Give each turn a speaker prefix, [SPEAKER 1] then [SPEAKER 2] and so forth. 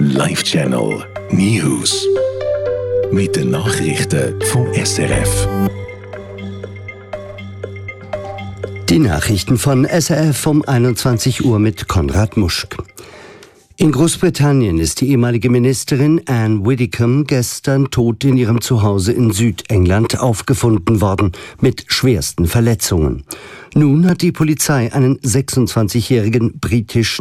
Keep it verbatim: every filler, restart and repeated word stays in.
[SPEAKER 1] Live Channel News. Mit den Nachrichten vom S R F.
[SPEAKER 2] Die Nachrichten von S R F um einundzwanzig Uhr mit Konrad Muschk. In Großbritannien ist die ehemalige Ministerin Anne Widdecombe gestern tot in ihrem Zuhause in Südengland aufgefunden worden, mit schwersten Verletzungen. Nun hat die Polizei einen sechsundzwanzigjährigen britischen